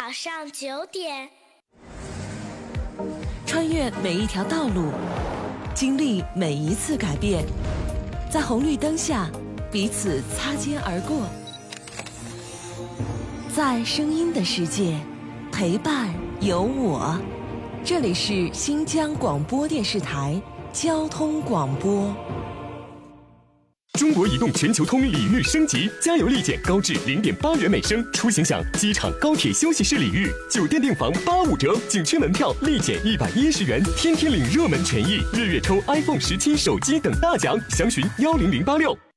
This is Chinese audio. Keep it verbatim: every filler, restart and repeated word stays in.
上九点， 穿越每一条道路，经历每一次改变，在红绿灯下彼此擦肩而过，在声音的世界陪伴有我。这里是新疆广播电视台交通广播。 中国移动全球通礼遇升级，加油立减高至零点八元每升，出行享机场、高铁休息室礼遇，酒店订房八五折，景区门票立减一百一十元，天天领热门权益，日月抽 iPhone 十七手机等大奖，详询幺零零八六。